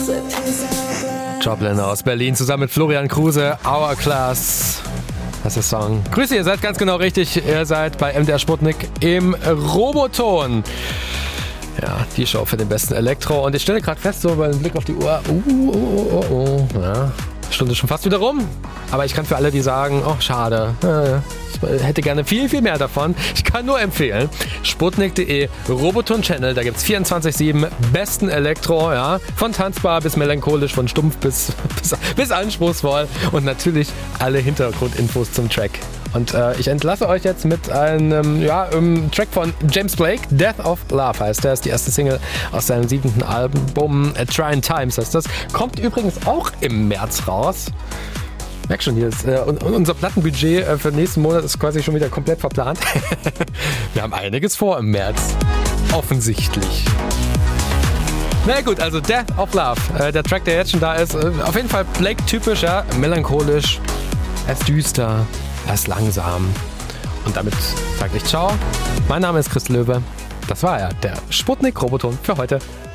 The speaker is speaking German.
Joplin aus Berlin zusammen mit Florian Kruse, Hourglass. Das ist der Song. Grüße, ihr seid ganz genau richtig. Ihr seid bei MDR Sputnik im Roboton. Ja, die Show für den besten Elektro. Und ich stelle gerade fest, so bei einem Blick auf die Uhr, ja, Stunde schon fast wieder rum. Aber ich kann für alle, die sagen, oh, schade, ich hätte gerne viel, viel mehr davon. Ich kann nur empfehlen, sputnik.de, Roboton-Channel, da gibt es 24/7 besten Elektro, ja, von tanzbar bis melancholisch, von stumpf bis anspruchsvoll und natürlich alle Hintergrundinfos zum Track. Und ich entlasse euch jetzt mit einem Track von James Blake, Death of Love heißt der, ist die erste Single aus seinem 7. Album, Trying Times heißt das. Kommt übrigens auch im März raus. Merk schon, hier ist unser Plattenbudget für den nächsten Monat ist quasi schon wieder komplett verplant. Wir haben einiges vor im März. Offensichtlich. Na gut, also Death of Love, der Track, der jetzt schon da ist, auf jeden Fall Blake-typisch, ja, melancholisch, er ist düster, er ist langsam. Und damit sage ich ciao. Mein Name ist Chris Löwe. Das war er, der Sputnik Roboton für heute.